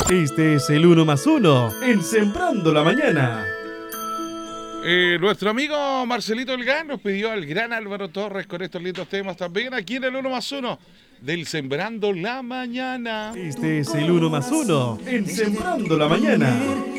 Este es el 1+1 en Sembrando la Mañana. Nuestro amigo Marcelito Elgán nos pidió al gran Álvaro Torres con estos lindos temas también aquí en el 1+1 del Sembrando la Mañana. Este es el 1+1 en Sembrando la Mañana.